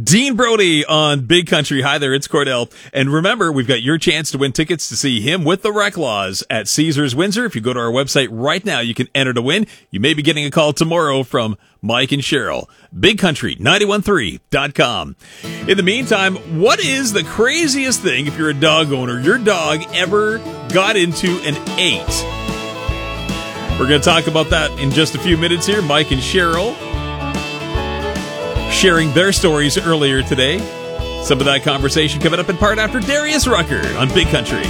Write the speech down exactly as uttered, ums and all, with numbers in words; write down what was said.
Dean Brody on Big Country. Hi there, it's Cordell. And remember, we've got your chance to win tickets to see him with the Reclaws at Caesars Windsor. If you go to our website right now, you can enter to win. You may be getting a call tomorrow from Mike and Cheryl. Big Country nine one three dot com. In the meantime, what is the craziest thing, if you're a dog owner, your dog ever got into and ate? We're going to talk about that in just a few minutes here. Mike and Cheryl sharing their stories earlier today. Some of that conversation coming up in part after Darius Rucker on Big Country.